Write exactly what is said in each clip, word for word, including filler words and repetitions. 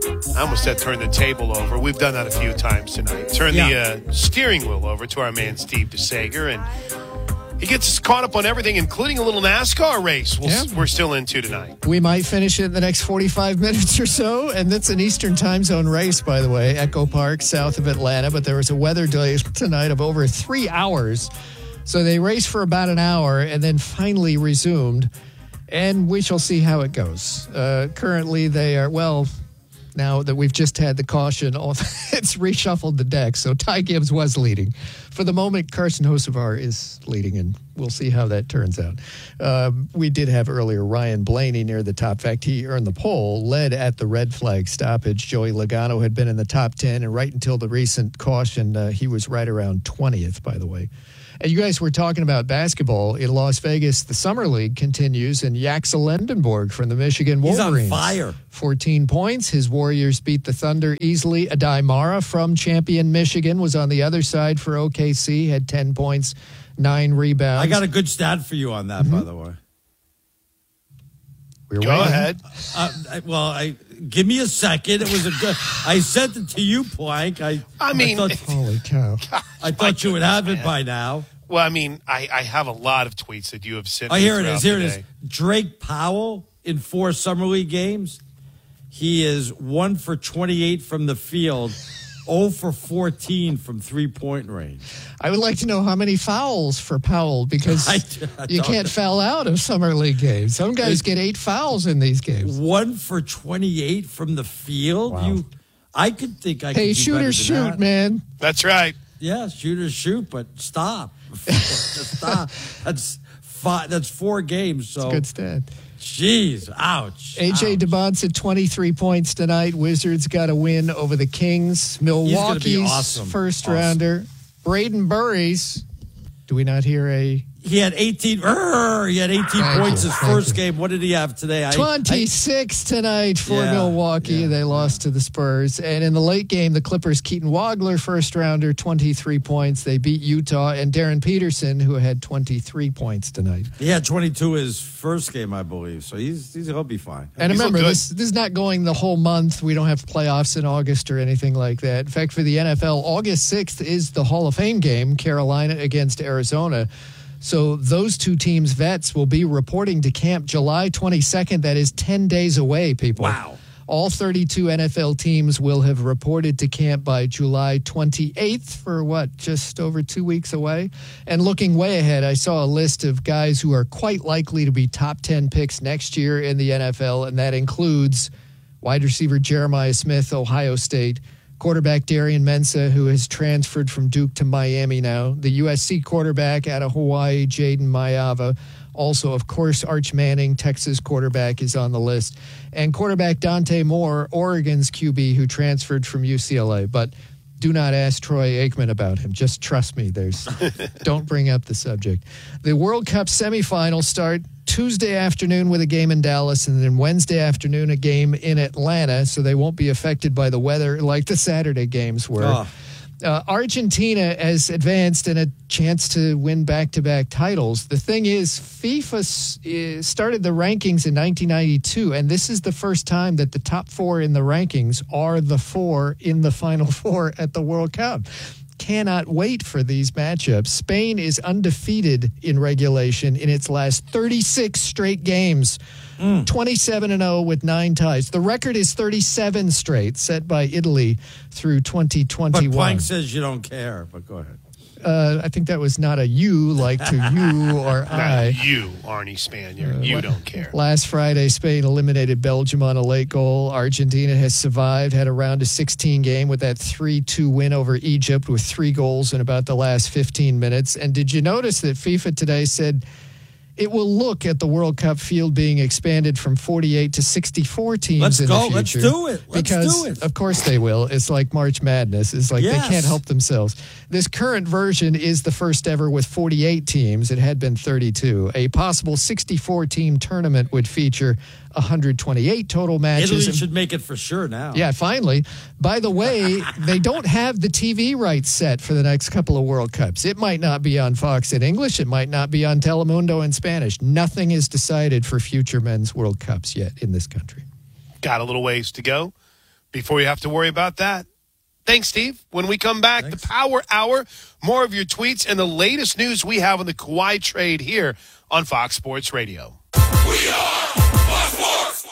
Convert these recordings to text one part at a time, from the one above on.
I almost said turn the table over. We've done that a few times tonight. Turn Yeah. the uh, steering wheel over to our man Steve DeSager, and he gets us caught up on everything, including a little NASCAR race we'll, Yeah. we're still into tonight. We might finish it in the next forty-five minutes or so, and that's an Eastern time zone race, by the way, Echo Park, south of Atlanta, but there was a weather delay tonight of over three hours, so they raced for about an hour and then finally resumed, and we shall see how it goes. Uh, currently, they are, well... Now that we've just had the caution, it's reshuffled the deck. So Ty Gibbs was leading. For the moment, Carson Hocevar is leading, and we'll see how that turns out. Um, we did have earlier Ryan Blaney near the top. In fact, he earned the pole, led at the red flag stoppage. Joey Logano had been in the top ten, and right until the recent caution, uh, he was right around twentieth, by the way. And you guys were talking about basketball in Las Vegas. The Summer League continues, and Yaxel Lendenborg from the Michigan Wolverines. He's on fire. fourteen points. His Warriors beat the Thunder easily. Adai Mara from champion Michigan was on the other side for O K C, had ten points, nine rebounds. I got a good stat for you on that, mm-hmm. by the way. We're Go waiting. ahead. Uh, I, well, I give me a second. It was a good. I sent it to you, Plank. I. I mean, I thought, Holy cow! I thought you would have it by now. Well, I mean, I, I have a lot of tweets that you have sent Oh, me here it throughout is. Here the it is. day. Drake Powell in four Summer League games. He is one for twenty-eight from the field, zero for fourteen from three-point range. I would like to know how many fouls for Powell, because I, I you can't know. foul out of Summer League games. Some guys get eight fouls in these games. One for twenty-eight from the field. Wow. You, I could think I could. Hey, do shoot better or than shoot, that. man. That's right. Yeah, shoot or shoot, but stop. Just stop. That's five. That's four games. So Good stat. Jeez, ouch. A J ouch. DeBonce at twenty-three points tonight. Wizards got a win over the Kings. be Milwaukee's awesome. first Awesome. rounder. Braden Burries. Do we not hear a He had eighteen. Urgh, he had eighteen Thank points you, his thank first you. game. What did he have today? I- twenty-six tonight for Yeah, Milwaukee? yeah, they lost to the Spurs. And in the late game, the Clippers, Keaton Wagler, first rounder, twenty-three points. They beat Utah. And Darren Peterson, who had twenty-three points tonight. I, he had twenty-two his first game, I believe. So he's, he's he'll be fine. And He's remember, looked good. this, this is not going the whole month. We don't have playoffs in August or anything like that. In fact, for the N F L, August sixth is the Hall of Fame game, Carolina against Arizona. So those two teams' vets will be reporting to camp July twenty-second. That is ten days away, people. Wow. All thirty-two N F L teams will have reported to camp by July twenty-eighth for what, just over two weeks away? And looking way ahead, I saw a list of guys who are quite likely to be top ten picks next year in the N F L, and that includes wide receiver Jeremiah Smith, Ohio State, quarterback Darian Mensah, who has transferred from Duke to Miami now, the U S C quarterback out of Hawaii, Jaden Mayava. Also, of course, Arch Manning, Texas quarterback, is on the list. And quarterback Dante Moore, Oregon's Q B, who transferred from U C L A. But do not ask Troy Aikman about him. Just trust me. There's don't bring up the subject. The World Cup semifinals start Tuesday afternoon with a game in Dallas, and then Wednesday afternoon a game in Atlanta, so they won't be affected by the weather like the Saturday games were. Oh. Uh, Argentina has advanced in a chance to win back-to-back titles. The thing is, FIFA s- uh, started the rankings in nineteen ninety-two, and this is the first time that the top four in the rankings are the four in the Final Four at the World Cup. Cannot wait for these matchups. Spain is undefeated in regulation in its last thirty-six straight games. Mm. twenty-seven and oh with nine ties. The record is thirty-seven straight, set by Italy through twenty twenty-one. But Plank says you don't care, but go ahead. Uh, I think that was not a you like to you or I. Not you, Arnie Spaniard. You don't care. Last Friday, Spain eliminated Belgium on a late goal. Argentina has survived, had a round of sixteen game with that three two win over Egypt with three goals in about the last fifteen minutes. And did you notice that FIFA today said it will look at the World Cup field being expanded from forty-eight to sixty-four teams Let's in go. the Let's future? do it. Let's because, do it. of course they will. It's like March Madness. It's like Yes. they can't help themselves. This current version is the first ever with forty-eight teams. It had been thirty-two. A possible sixty-four team tournament would feature one hundred twenty-eight total matches. Italy And- should make it for sure now. yeah, finally. By the way, they don't have the T V rights set for the next couple of World Cups. It might not be on Fox in English. It might not be on Telemundo in Spanish. Nothing is decided for future men's World Cups yet in this country. Got a little ways to go. before you have to worry about that. Thanks, Steve. When we come back, Thanks. The Power Hour, more of your tweets and the latest news we have on the Kawhi trade here on Fox Sports Radio. We are Fox Sports.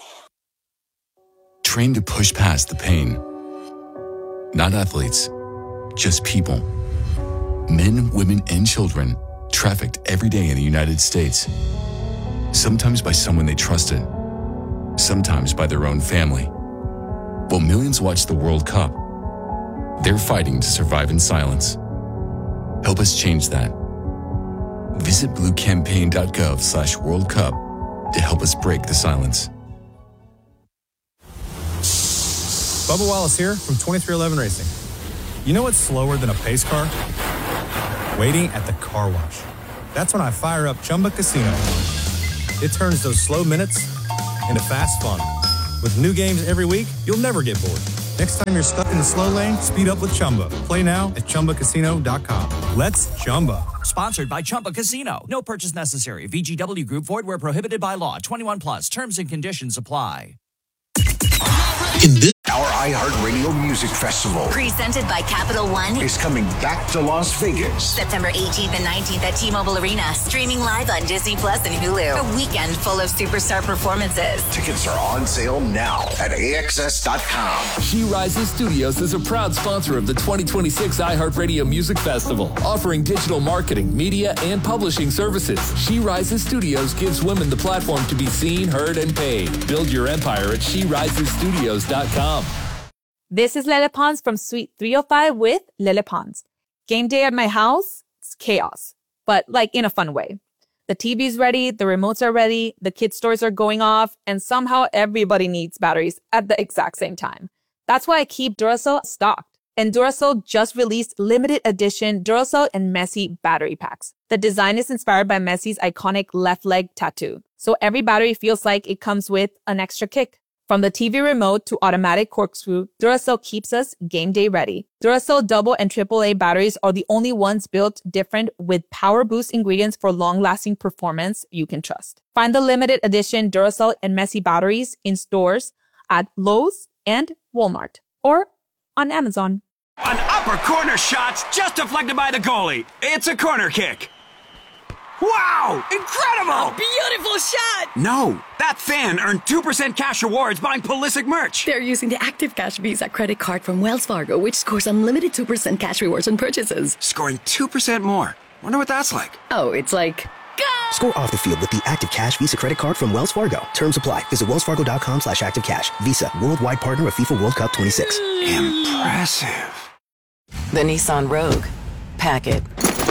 Trained to push past the pain. Not athletes, just people. Men, women, and children trafficked every day in the United States. Sometimes by someone they trusted, sometimes by their own family. While millions watch the World Cup, they're fighting to survive in silence. Help us change that. Visit bluecampaign.gov slash World Cup to help us break the silence. Bubba Wallace here from twenty-three eleven Racing. You know what's slower than a pace car? Waiting at the car wash. That's when I fire up Chumba Casino. It turns those slow minutes into fast fun. With new games every week, you'll never get bored. Next time you're stuck in the slow lane, speed up with Chumba. Play now at Chumba Casino dot com. Let's Chumba. Sponsored by Chumba Casino. No purchase necessary. V G W Group. Void where prohibited by law. twenty-one plus. Terms and conditions apply. In this, our iHeartRadio Music Festival, presented by Capital One, is coming back to Las Vegas. September eighteenth and nineteenth at T-Mobile Arena. Streaming live on Disney Plus and Hulu. A weekend full of superstar performances. Tickets are on sale now at A X S dot com. She Rises Studios is a proud sponsor of the twenty twenty-six iHeartRadio Music Festival, offering digital marketing, media, and publishing services. She Rises Studios gives women the platform to be seen, heard, and paid. Build your empire at she rises studios dot com. This is Lele Pons from Suite three oh five with Lele Pons. Game day at my house, it's chaos, but like in a fun way. The T V's ready, the remotes are ready, the kids' stores are going off, and somehow everybody needs batteries at the exact same time. That's why I keep Duracell stocked. And Duracell just released limited edition Duracell and Messi battery packs. The design is inspired by Messi's iconic left leg tattoo, so every battery feels like it comes with an extra kick. From the T V remote to automatic corkscrew, Duracell keeps us game day ready. Duracell double and triple A batteries are the only ones built different with power boost ingredients for long-lasting performance you can trust. Find the limited edition Duracell and Messi batteries in stores at Lowe's and Walmart or on Amazon. An upper corner shot's just deflected by the goalie. It's a corner kick. Wow! Incredible! A beautiful shot! No, that fan earned two percent cash rewards buying Pulisic merch. They're using the Active Cash Visa credit card from Wells Fargo, which scores unlimited two percent cash rewards on purchases. Scoring two percent more. Wonder what that's like. Oh, it's like... Go! Score off the field with the Active Cash Visa credit card from Wells Fargo. Terms apply. Visit wellsfargo.com slash active cash. Visa, worldwide partner of FIFA World Cup twenty-six. Impressive. The Nissan Rogue. Pack it.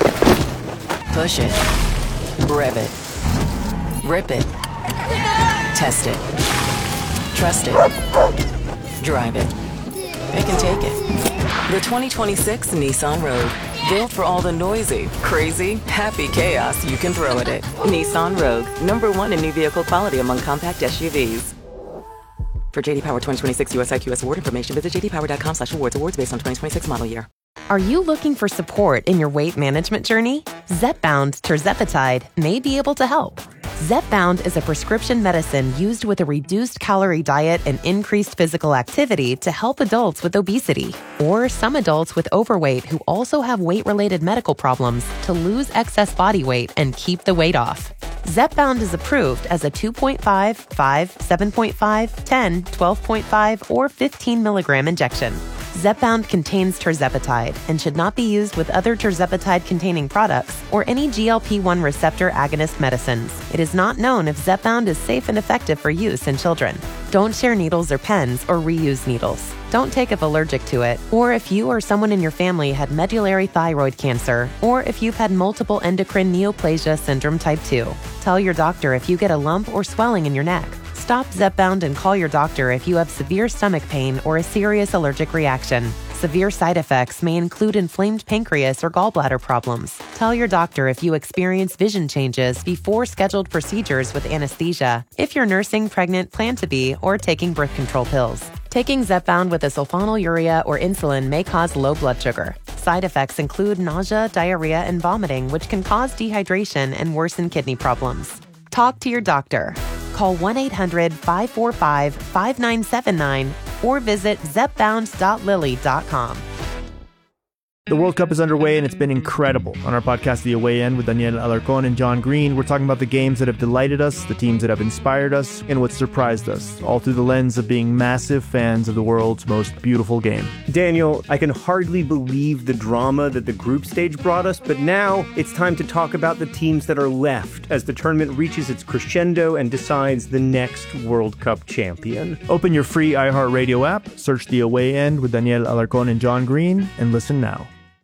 Push it. Rev it. Rip it. Test it. Trust it. Drive it. It can take it. The twenty twenty-six Nissan Rogue. Built for all the noisy, crazy, happy chaos you can throw at it. Nissan Rogue. Number one in new vehicle quality among compact S U Vs. For J D Power twenty twenty-six U S I Q S award information, visit j d power dot com slash awards. Awards based on twenty twenty-six model year. Are you looking for support in your weight management journey? Zepbound tirzepatide may be able to help. Zepbound is a prescription medicine used with a reduced calorie diet and increased physical activity to help adults with obesity or some adults with overweight who also have weight-related medical problems to lose excess body weight and keep the weight off. Zepbound is approved as a two point five, five, seven point five, ten, twelve point five, or fifteen milligram injection. Zepbound contains tirzepatide and should not be used with other tirzepatide-containing products or any G L P one receptor agonist medicines. It is not known if Zepbound is safe and effective for use in children. Don't share needles or pens or reuse needles. Don't take if allergic to it, or if you or someone in your family had medullary thyroid cancer, or if you've had multiple endocrine neoplasia syndrome type two. Tell your doctor if you get a lump or swelling in your neck. Stop Zepbound and call your doctor if you have severe stomach pain or a serious allergic reaction. Severe side effects may include inflamed pancreas or gallbladder problems. Tell your doctor if you experience vision changes before scheduled procedures with anesthesia, if you're nursing, pregnant, plan to be, or taking birth control pills. Taking Zepbound with a sulfonylurea or insulin may cause low blood sugar. Side effects include nausea, diarrhea, and vomiting, which can cause dehydration and worsen kidney problems. Talk to your doctor. Call one eight hundred, five four five, five nine seven nine or visit zep bound dot lily dot com. The World Cup is underway, and it's been incredible. On our podcast, The Away End, with Daniel Alarcón and John Green, we're talking about the games that have delighted us, the teams that have inspired us, and what surprised us, all through the lens of being massive fans of the world's most beautiful game. Daniel, I can hardly believe the drama that the group stage brought us, but now it's time to talk about the teams that are left as the tournament reaches its crescendo and decides the next World Cup champion. Open your free iHeartRadio app, search The Away End with Daniel Alarcón and John Green, and listen now.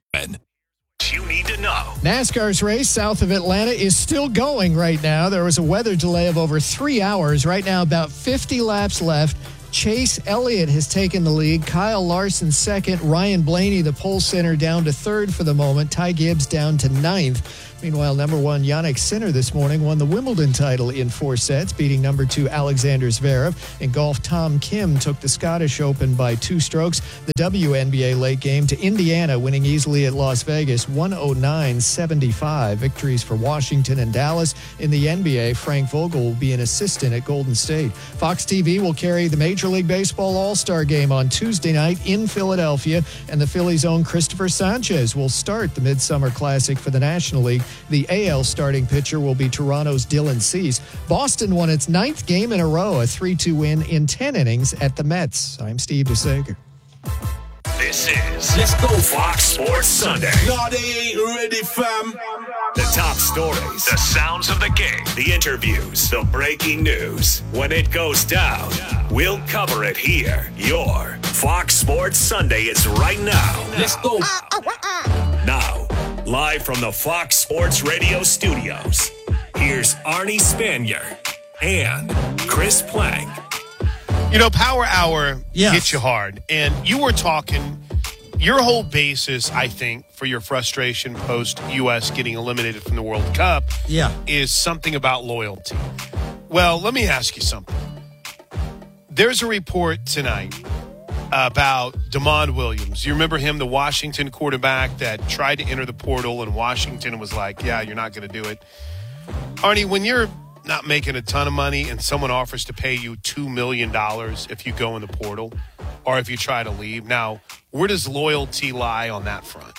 You need to know. NASCAR's race south of Atlanta is still going right now. There was a weather delay of over three hours. Right now, about fifty laps left. Chase Elliott has taken the lead. Kyle Larson second. Ryan Blaney, the pole center, down to third for the moment. Ty Gibbs down to ninth. Meanwhile, number one Yannick Sinner this morning won the Wimbledon title in four sets, beating number two Alexander Zverev. In golf, Tom Kim took the Scottish Open by two strokes. The W N B A late game to Indiana, winning easily at Las Vegas, one oh nine seventy-five. Victories for Washington and Dallas. In the N B A, Frank Vogel will be an assistant at Golden State. Fox T V will carry the Major League Baseball All-Star Game on Tuesday night in Philadelphia, and the Phillies' own Christopher Sanchez will start the Midsummer Classic for the National League. The A L starting pitcher will be Toronto's Dylan Cease. Boston won its ninth game in a row, a three two win in ten innings at the Mets. I'm Steve DeSager. This is Let's Go Fox Sports Sunday. No, they ain't ready, fam. The top stories, the sounds of the game, the interviews, the breaking news. When it goes down, we'll cover it here. Your Fox Sports Sunday is right now. Let's go. Now, live from the Fox Sports Radio studios, here's Arnie Spanier and Chris Plank. You know, Power Hour yes. hits you hard. And you were talking, your whole basis, I think, for your frustration post-U S getting eliminated from the World Cup yeah. is something about loyalty. Well, let me ask you something. There's a report tonight about Damon Williams. You remember him, the Washington quarterback that tried to enter the portal, and Washington was like, yeah, you're not going to do it. Arnie, when you're not making a ton of money and someone offers to pay you two million dollars if you go in the portal or if you try to leave, now, where does loyalty lie on that front?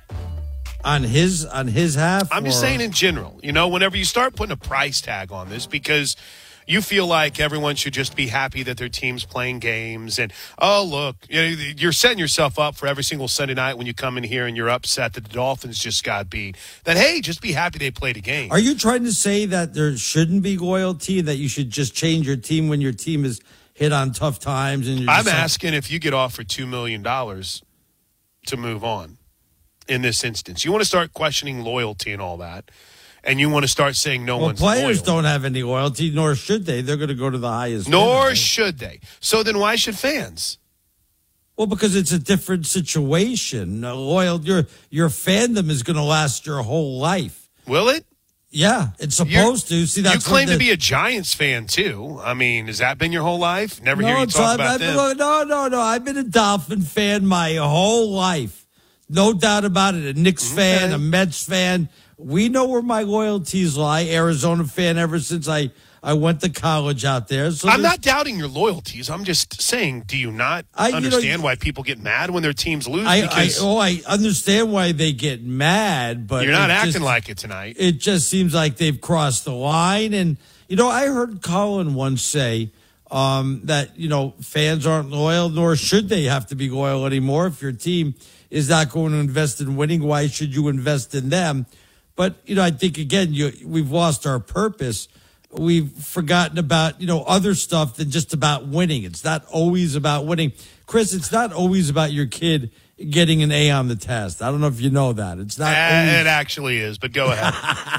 On his on his half? I'm just or? saying in general. You know, whenever you start putting a price tag on this, because you feel like everyone should just be happy that their team's playing games. And, oh, look, you know, you're setting yourself up for every single Sunday night when you come in here and you're upset that the Dolphins just got beat. That, hey, just be happy they played a game. Are you trying to say that there shouldn't be loyalty, that you should just change your team when your team is hit on tough times? And you're I'm just asking if you get offered two million dollars to move on in this instance. You want to start questioning loyalty and all that. And you want to start saying no well, one's players loyal. don't have any loyalty, nor should they. They're going to go to the highest. Nor bidder. should they. So then why should fans? Well, because it's a different situation. Uh, loyal, your your fandom is going to last your whole life. Will it? Yeah, it's supposed You're, to. See, that's you claim the, to be a Giants fan too. I mean, has that been your whole life? Never no, hear you so talk I've, about I've them. Been, no, no, no. I've been a Dolphin fan my whole life. No doubt about it. A Knicks okay. fan, a Mets fan. We know where my loyalties lie. Arizona fan ever since I, I went to college out there. So I'm not doubting your loyalties. I'm just saying, do you not I, understand you know, why people get mad when their teams lose? I, because I, oh, I understand why they get mad, but you're not acting just, like it tonight. It just seems like they've crossed the line. And, you know, I heard Colin once say um, that, you know, fans aren't loyal, nor should they have to be loyal anymore. If your team is not going to invest in winning, why should you invest in them? But, you know, I think, again, you, we've lost our purpose. We've forgotten about, you know, other stuff than just about winning. It's not always about winning. Chris, it's not always about your kid getting an A on the test. I don't know if you know that. It's not uh, always... It actually is, but go ahead.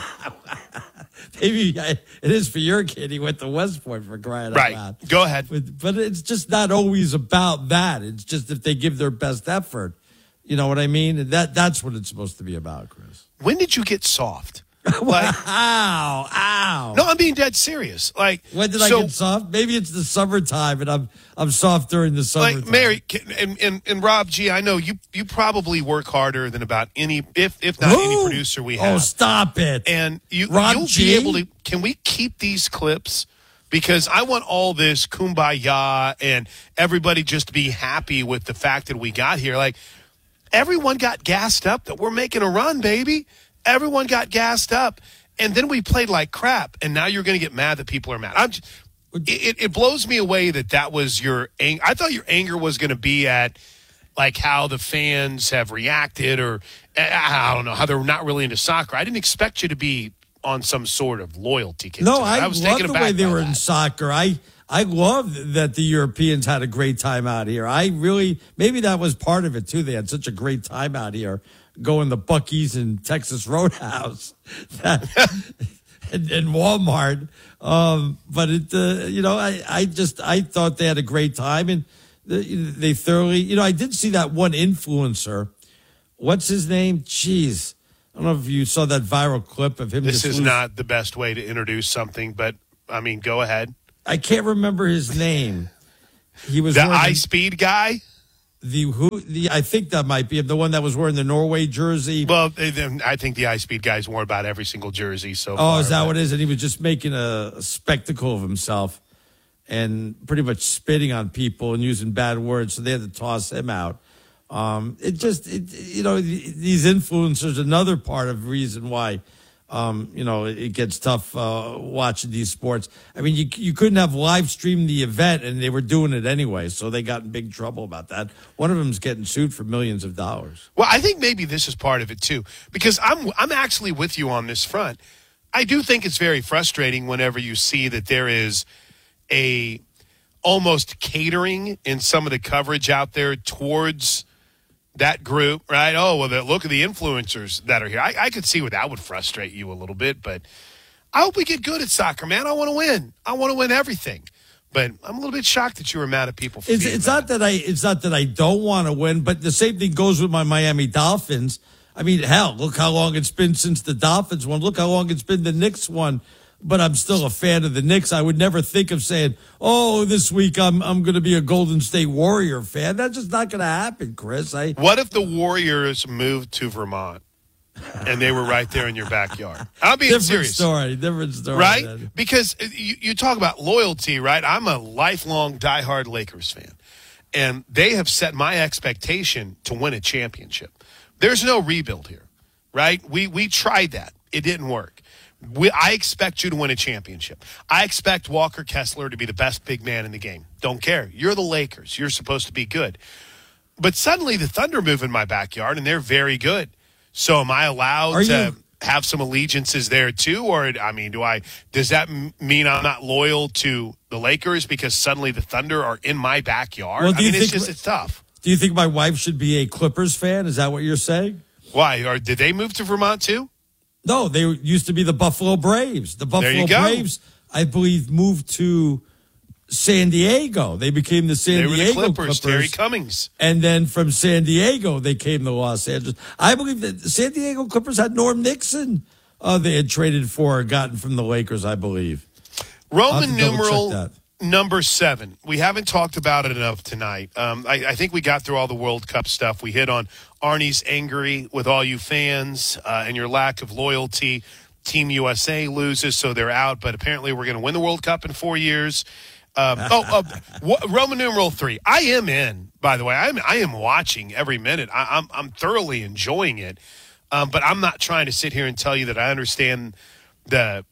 Maybe it is for your kid. He went to West Point, for crying right. out loud. Right. Go ahead. But, but it's just not always about that. It's just if they give their best effort. You know what I mean? That That's what it's supposed to be about, Chris. When did you get soft? Like, ow, ow. No, I'm being dead serious. Like, when did so, I get soft? Maybe it's the summertime, and I'm I'm soft during the summertime. Like, Mary and, and, and Rob G, I know you you probably work harder than about any, if if not Who? any producer we have. Oh, stop it. And you, Rob you'll G? be able to, can we keep these clips because I want all this kumbaya and everybody just to be happy with the fact that we got here. Like, everyone got gassed up that we're making a run, baby. Everyone got gassed up. And then we played like crap, and now you're going to get mad that people are mad. I'm just, it, it blows me away that that was your anger. I thought your anger was going to be at, like, how the fans have reacted, or I don't know, how they're not really into soccer. I didn't expect you to be on some sort of loyalty kick. No, I, I was love taken the way they were that. in soccer. I I love that the Europeans had a great time out here. I really, maybe that was part of it too. They had such a great time out here, going to Buc-ee's and Texas Roadhouse that, and, and Walmart. Um, but it, uh, you know, I, I just, I thought they had a great time, and they thoroughly, you know, I did see that one influencer. What's his name? Jeez. I don't know if you saw that viral clip of him. This just is lose- not the best way to introduce something, but I mean, go ahead. I can't remember his name. He was the wearing I Speed guy. The who? The I think that might be him, the one that was wearing the Norway jersey. Well, I think the I Speed guy's worn about every single jersey. So oh, far, is that but- what it is? And he was just making a spectacle of himself and pretty much spitting on people and using bad words. So they had to toss him out. Um, it just, it, you know, these influencers, another part of the reason why, um, you know, it gets tough uh, watching these sports. I mean, you you couldn't have live streamed the event, and they were doing it anyway, so they got in big trouble about that. One of them's getting sued for millions of dollars. Well, I think maybe this is part of it too, because I'm I'm actually with you on this front. I do think it's very frustrating whenever you see that there is a almost catering in some of the coverage out there towards that group, right? Oh, well, the, look at the influencers that are here. I, I could see where that would frustrate you a little bit, but I hope we get good at soccer, man. I want to win. I want to win everything. But I'm a little bit shocked that you were mad at people. For It's, being it's mad. not that I it's not that I don't want to win, but the same thing goes with my Miami Dolphins. I mean, hell, look how long it's been since the Dolphins won. Look how long it's been the Knicks won. But I'm still a fan of the Knicks. I would never think of saying, "Oh, this week I'm I'm going to be a Golden State Warrior fan." That's just not going to happen, Chris. I What if the Warriors moved to Vermont and they were right there in your backyard? I'm being different serious. story, different story, Right? man. Because you, you talk about loyalty, right? I'm a lifelong diehard Lakers fan, and they have set my expectation to win a championship. There's no rebuild here, right? We we tried that. It didn't work. We, I expect you to win a championship. I expect Walker Kessler to be the best big man in the game. Don't care. You're the Lakers. You're supposed to be good. But suddenly the Thunder move in my backyard, and they're very good. So am I allowed Are to you- have some allegiances there too? Or, I mean, do I? Does that m- mean I'm not loyal to the Lakers because suddenly the Thunder are in my backyard? Well, do I you mean, it's think- just it's tough. Do you think my wife should be a Clippers fan? Is that what you're saying? Why? Or did they move to Vermont too? No, they used to be the Buffalo Braves. The There Buffalo you go. Braves, I believe, moved to San Diego. They became the San They were the Diego Clippers, Terry Cummings. And then from San Diego, they came to Los Angeles. I believe that the San Diego Clippers had Norm Nixon. Uh, they had traded for or gotten from the Lakers, I believe. I'll have Roman to double-check numeral that. number seven. We haven't talked about it enough tonight. Um, I, I think we got through all the World Cup stuff. We hit on Arnie's angry with all you fans uh, and your lack of loyalty. Team U S A loses, so they're out. But apparently we're going to win the World Cup in four years. Um, oh, uh, what, Roman numeral three. I am in, by the way. I'm, I am watching every minute. I, I'm, I'm thoroughly enjoying it. Um, but I'm not trying to sit here and tell you that I understand the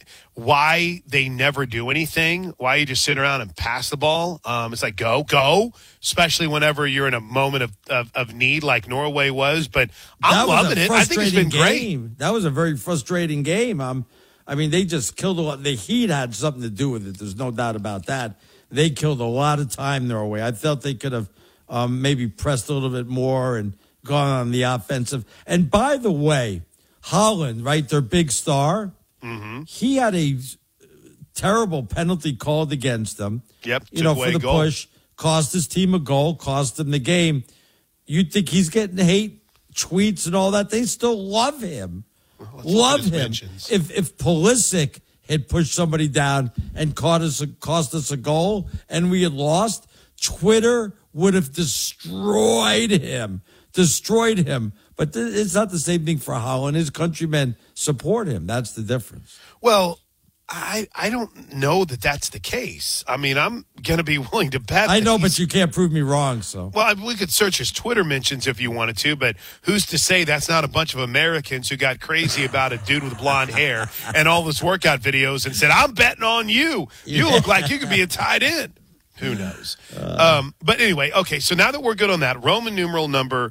why they never do anything, why you just sit around and pass the ball. Um, it's like, go, go, especially whenever you're in a moment of, of, of need like Norway was. But I'm That was loving a it. I think it's been frustrating great. game. That was a very frustrating game. Um, I mean, they just killed a lot. The Heat had something to do with it. There's no doubt about that. They killed a lot of time Norway. I felt they could have um, maybe pressed a little bit more and gone on the offensive. And by the way, Holland, right, their big star, Mm-hmm. he had a terrible penalty called against them. Yep, You took know, away for the a goal. push, cost his team a goal, cost them the game. You'd think he's getting hate tweets and all that. They still love him. Let's look love at his him. mentions. If if Pulisic had pushed somebody down and caught us a, cost us a goal and we had lost, Twitter would have destroyed him. Destroyed him. But th- it's not the same thing for Holland. His countrymen support him. That's the difference. Well, I I don't know that that's the case. I mean, I'm going to be willing to bet. I that know, he's- but you can't prove me wrong. So Well, we could search his Twitter mentions if you wanted to, but who's to say that's not a bunch of Americans who got crazy about a dude with blonde hair and all his workout videos and said, I'm betting on you. You look like you could be a tight end. Who knows? Um, but anyway, okay, so now that we're good on that, Roman numeral number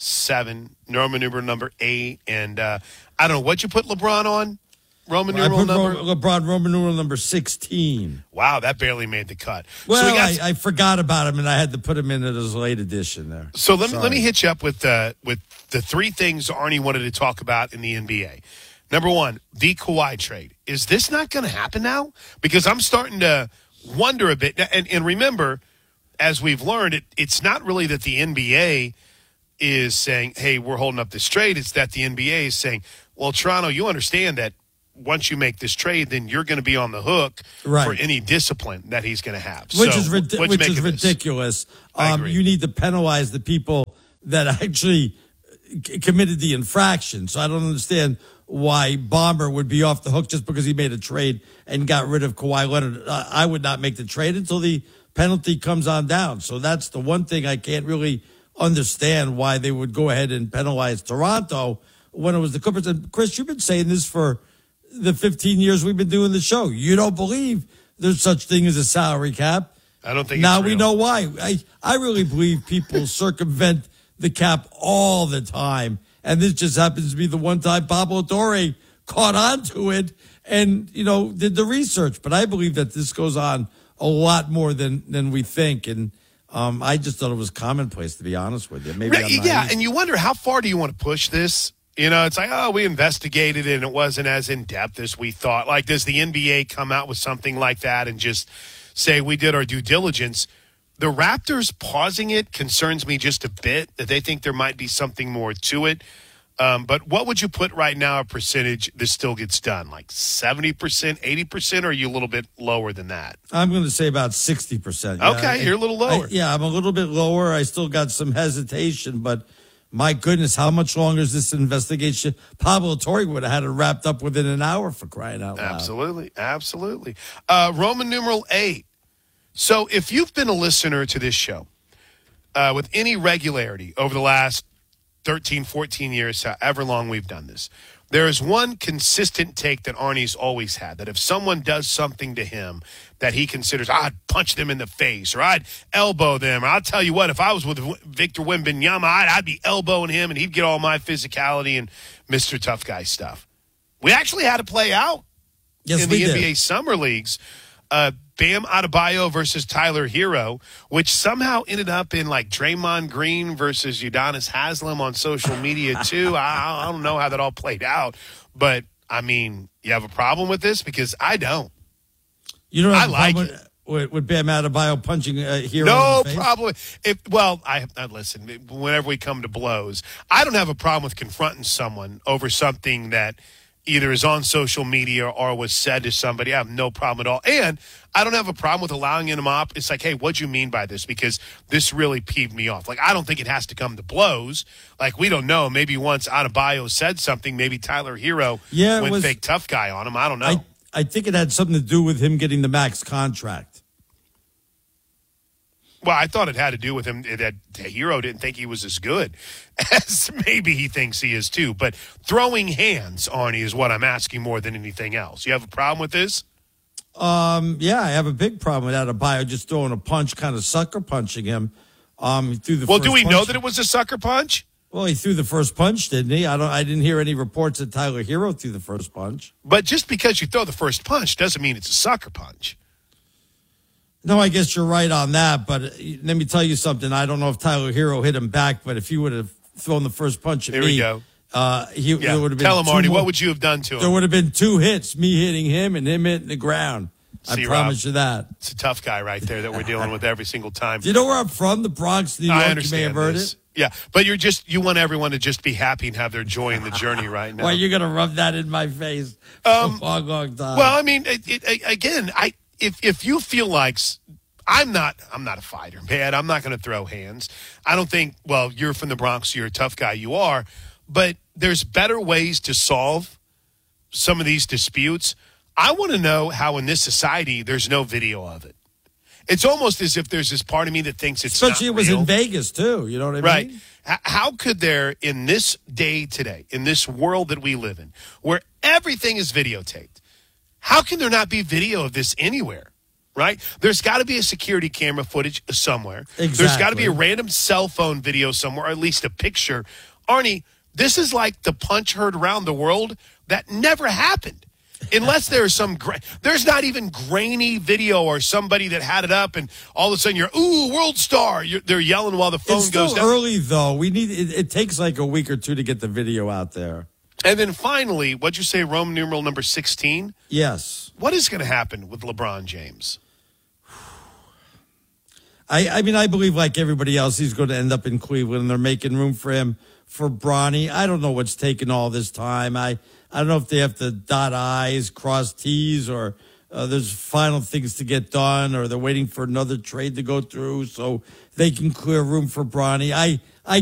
seven, Roman numeral number eight, and uh, I don't know, what'd you put LeBron on? Roman I numeral put number? Ro- LeBron Roman numeral number sixteen. Wow, that barely made the cut. Well, so we got, I, I forgot about him, and I had to put him in as a late edition there. So let me Sorry. let me hit you up with uh, with the three things Arnie wanted to talk about in the N B A. Number one, the Kawhi trade. Is this not going to happen now? Because I'm starting to wonder a bit. And, and remember, as we've learned, it, it's not really that the N B A is saying, hey, we're holding up this trade. It's that the N B A is saying, well, Toronto, you understand that once you make this trade, then you're going to be on the hook Right. for any discipline that he's going to have. Which So, is rid- what'd you which make is of this? ridiculous. I Um, agree. you need to penalize the people that actually c- committed the infraction. So I don't understand why Bomber would be off the hook just because he made a trade and got rid of Kawhi Leonard. Uh, I would not make the trade until the penalty comes on down. So that's the one thing I can't really understand why they would go ahead and penalize Toronto when it was the Clippers. And Chris, you've been saying this for the fifteen years we've been doing the show. You don't believe there's such thing as a salary cap. I don't think now it's we real. know why. I, I really believe people circumvent the cap all the time. And this just happens to be the one time Pablo Torre caught on to it and, you know, did the research. But I believe that this goes on a lot more than, than we think. And um, I just thought it was commonplace, to be honest with you. Maybe I'm Right, naive. yeah, and you wonder how far do you want to push this? You know, it's like, oh, we investigated it and it wasn't as in-depth as we thought. Like, does the N B A come out with something like that and just say we did our due diligence? The Raptors pausing it concerns me just a bit, that they think there might be something more to it. Um, but what would you put right now a percentage this still gets done? Like seventy percent, eighty percent, or are you a little bit lower than that? I'm going to say about sixty percent. Okay, you're a little lower. I- yeah, I'm a little bit lower. I still got some hesitation, but my goodness, how much longer is this investigation? Pablo Torre would have had it wrapped up within an hour, for crying out loud. Absolutely, absolutely. Uh, Roman numeral eight. So if you've been a listener to this show uh, with any regularity over the last thirteen, fourteen years, however long we've done this, there is one consistent take that Arnie's always had, that if someone does something to him that he considers, I'd punch them in the face or I'd elbow them. Or I'll tell you what, if I was with Victor Wembanyama, I'd, I'd be elbowing him and he'd get all my physicality and Mister Tough Guy stuff. We actually had to play out Yes, in we the did. N B A Summer Leagues. Uh, Bam Adebayo versus Tyler Hero, which somehow ended up in like Draymond Green versus Udonis Haslem on social media too. I, I don't know how that all played out, but I mean, you have a problem with this? Because I don't. You don't have I a like problem with, with, with Bam Adebayo punching a hero No in the face? problem. If well, I, I listen. Whenever we come to blows, I don't have a problem with confronting someone over something that either is on social media or was said to somebody. I have no problem at all. And I don't have a problem with allowing him up. It's like, hey, what'd you mean by this? Because this really peeved me off. Like, I don't think it has to come to blows. Like, we don't know. Maybe once Adebayo said something, maybe Tyler Hero Yeah, it went was- fake tough guy on him. I don't know. I, I think it had something to do with him getting the max contract. Well, I thought it had to do with him that Hero didn't think he was as good as maybe he thinks he is too. But throwing hands, Arnie, is what I'm asking more than anything else. You have a problem with this? Um, yeah, I have a big problem with Adebayo just throwing a punch, kind of sucker punching him. Um, he threw the Well, first do we punch. know that it was a sucker punch? Well, he threw the first punch, didn't he? I don't. I didn't hear any reports that Tyler Hero threw the first punch. But just because you throw the first punch doesn't mean it's a sucker punch. No, I guess you're right on that. But uh, let me tell you something. I don't know if Tyler Hero hit him back, but if he would have thrown the first punch at Here me, we go. Uh, he Yeah. there would have been. Tell him, two Arnie, more- what would you have done to There him? would have been two hits: me hitting him and him hitting the ground. See, I promise Rob, you that. It's a tough guy right there that we're dealing with every single time. Do you know where I'm from? The Bronx, New York. I You may understand have heard this. it. Yeah, but you're just you want everyone to just be happy and have their joy in the journey right now. Well, you're gonna rub that in my face for Um, a long, long time. Well, I mean, it, it, again, I if if you feel like s- I'm not, I'm not a fighter, man. I'm not going to throw hands. I don't think. Well, you're from the Bronx. You're a tough guy. You are, but there's better ways to solve some of these disputes. I want to know how in this society there's no video of it. It's almost as if there's this part of me that thinks it's Especially not it was real. in Vegas, too. You know what I Right. mean? H- How could there, in this day today, in this world that we live in, where everything is videotaped, how can there not be video of this anywhere? Right? There's got to be a security camera footage somewhere. There's got to be a Exactly. random cell phone video somewhere, or at least a picture. Arnie, this is like the punch heard around the world that never happened. Unless there's some, gra- there's not even grainy video or somebody that had it up and all of a sudden you're, ooh, world star. You're, they're yelling while the phone It's still goes down. early, though. We need. It, it takes like a week or two to get the video out there. And then finally, what'd you say, Roman numeral number sixteen? Yes. What is going to happen with LeBron James? I, I mean, I believe like everybody else, he's going to end up in Cleveland, and they're making room for him for Bronny. I don't know what's taking all this time. I, I don't know if they have to dot I's, cross T's, or uh, there's final things to get done, or they're waiting for another trade to go through so they can clear room for Bronny. I, I